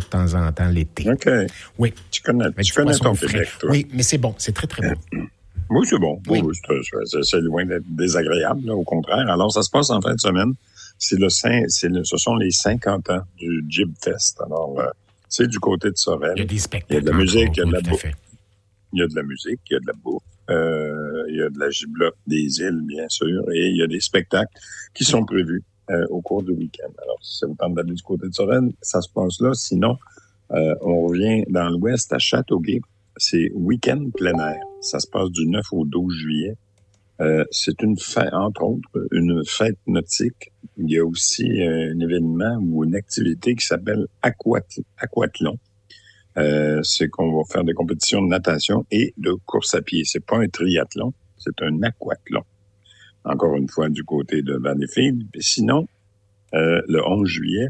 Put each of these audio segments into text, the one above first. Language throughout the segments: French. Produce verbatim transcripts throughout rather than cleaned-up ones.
temps en temps l'été. OK. Oui. Tu connais, Avec tu du connais poisson ton frais. Québec, toi. Oui, mais c'est bon. C'est très, très bon. Oui, c'est bon. Oui. Oui, c'est, c'est, c'est loin d'être désagréable, là, au contraire. Alors, ça se passe en fin de semaine. C'est le, c'est le ce sont les cinquante ans du Jib Fest. Alors, euh, c'est du côté de Sorel. Il y a des spectacles. Il y a de la musique, il y a de la bouffe. Il y a de la musique, il y a de la bouffe, euh, il y a de la giblotte des îles, bien sûr, et il y a des spectacles qui sont prévus euh, au cours du week-end. Alors, si ça vous tente d'aller du côté de Sorel, ça se passe là. Sinon, euh, on revient dans l'ouest à Châteauguay. C'est week-end plein air. Ça se passe du neuf au douze juillet. Euh, c'est une fête, entre autres, une fête nautique. Il y a aussi euh, un événement ou une activité qui s'appelle aquat- aquathlon. Euh, c'est qu'on va faire des compétitions de natation et de course à pied. C'est pas un triathlon, c'est un aquathlon. Encore une fois, du côté de Valleyfield. Puis sinon, euh, le onze juillet,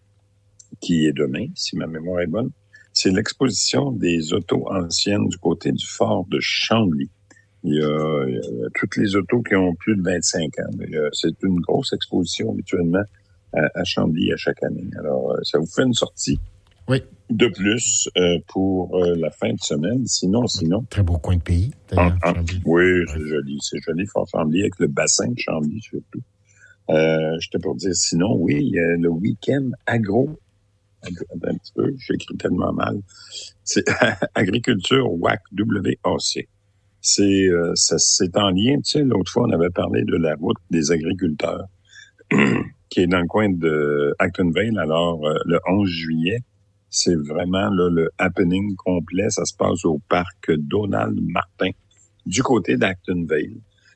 qui est demain, si ma mémoire est bonne, c'est l'exposition des autos anciennes du côté du fort de Chambly. Il y a, il y a toutes les autos qui ont plus de vingt-cinq ans. Il y a, c'est une grosse exposition habituellement à, à Chambly à chaque année. Alors, ça vous fait une sortie. Oui. De plus euh, pour euh, la fin de semaine. Sinon, sinon... Très beau coin de pays, d'ailleurs, en, en, Chambly. Oui, c'est ouais. joli. C'est joli, Fort Chambly, avec le bassin de Chambly, surtout. Euh, j'étais pour dire, sinon, oui, il y a le week-end agro. agro un petit peu, j'écris tellement mal. C'est Agriculture W A C, W A C. C'est, euh, ça, c'est en lien, tu sais, l'autre fois, on avait parlé de la route des agriculteurs, qui est dans le coin de Actonville. Alors, euh, le onze juillet, c'est vraiment là, le happening complet. Ça se passe au parc Donald Martin, du côté d'Actonville.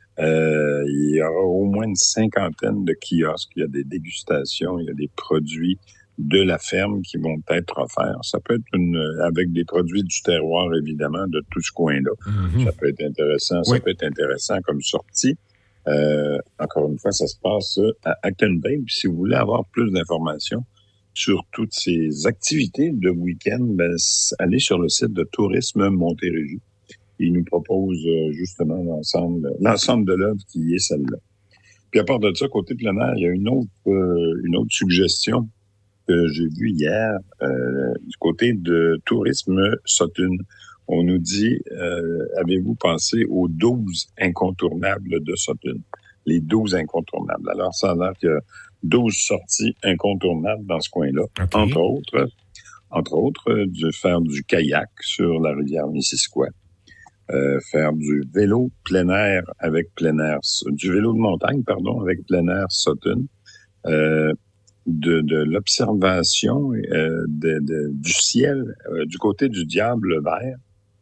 Euh, il y aura au moins une cinquantaine de kiosques. Il y a des dégustations, il y a des produits de la ferme qui vont être offerts. Ça peut être une avec des produits du terroir, évidemment, de tout ce coin-là. Mm-hmm. Ça peut être intéressant. Oui. Ça peut être intéressant comme sortie. Euh, encore une fois, ça se passe à Actonville. Puis si vous voulez avoir plus d'informations sur toutes ces activités de week-end, ben, allez sur le site de Tourisme Montérégie. Il nous propose justement l'ensemble, l'ensemble de l'œuvre qui est celle-là. Puis à part de ça, côté plein air, il y a une autre, euh, une autre suggestion que j'ai vue hier euh, du côté de Tourisme Sutton. On nous dit, euh, avez-vous pensé aux douze incontournables de Sutton? Les douze incontournables. Alors, ça a l'air qu'il y a douze sorties incontournables dans ce coin-là. Okay. Entre autres, entre autres, de faire du kayak sur la rivière Missisquoi. Euh, faire du vélo plein air avec plein air, du vélo de montagne, pardon, avec plein air Sutton, euh, de, de l'observation euh, de, de, du ciel euh, du côté du Diable Vert,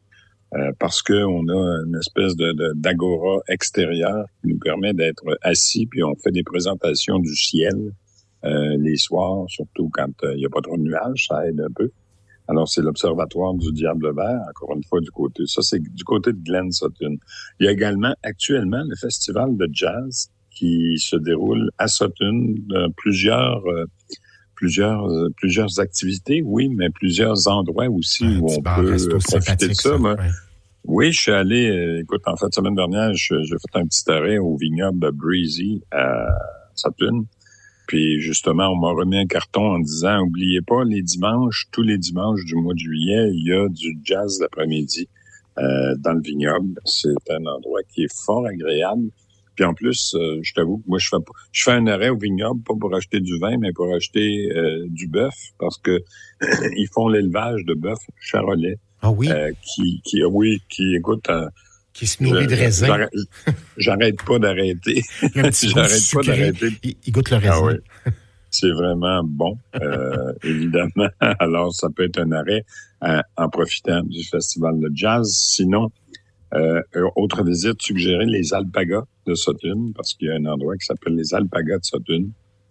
euh, parce que on a une espèce de, de d'agora extérieure qui nous permet d'être assis, puis on fait des présentations du ciel euh, les soirs, surtout quand il euh, n'y a pas trop de nuages, ça aide un peu. Alors, c'est l'Observatoire du Diable Vert, encore une fois, du côté. Ça, c'est du côté de Glen Sutton. Il y a également, actuellement, le festival de jazz qui se déroule à Sutton. Euh, plusieurs, euh, plusieurs, euh, plusieurs activités, oui, mais plusieurs endroits aussi ouais, où on peut euh, profiter de ça. ça moi. Ouais. Oui, je suis allé, euh, écoute, en fait, semaine dernière, je, j'ai fait un petit arrêt au vignoble Breezy à Sutton. Puis justement, on m'a remis un carton en disant, oubliez pas, les dimanches, tous les dimanches du mois de juillet, il y a du jazz l'après-midi euh, dans le vignoble. C'est un endroit qui est fort agréable. Puis en plus, euh, je t'avoue que moi, je fais pas, je fais un arrêt au vignoble, pas pour acheter du vin, mais pour acheter euh, du bœuf, parce que ils font l'élevage de bœuf charolais. Ah oui? Euh, qui, qui, oui, qui, écoute... Euh, qui se nourrit de raisin. J'arrête, j'arrête pas d'arrêter. J'arrête pas d'arrêter. Il, il goûte le raisin. Ah oui. C'est vraiment bon, euh, évidemment. Alors, ça peut être un arrêt euh, en profitant du festival de jazz. Sinon, euh, autre visite suggérée, les alpagas de Sutton, parce qu'il y a un endroit qui s'appelle les alpagas de Sutton,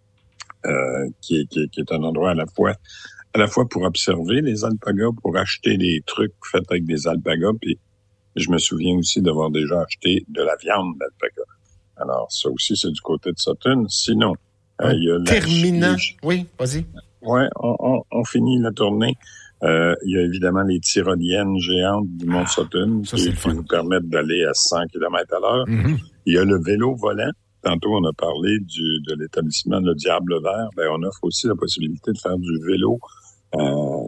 euh, qui, est, qui, est, qui est un endroit à la fois à la fois pour observer les alpagas, pour acheter des trucs faits avec des alpagas, puis je me souviens aussi d'avoir déjà acheté de la viande d'alpaga. Alors, ça aussi, c'est du côté de Sutton. Sinon, euh, il y a la... Terminant. Oui, vas-y. Ouais, on, on, on finit la tournée. Euh, il y a évidemment les tyroliennes géantes du Mont Sutton ah, qui, qui vous permettent d'aller à cent kilomètres à l'heure. Mm-hmm. Il y a le vélo volant. Tantôt, on a parlé du, de l'établissement Le Diable Vert. Ben, on offre aussi la possibilité de faire du vélo euh,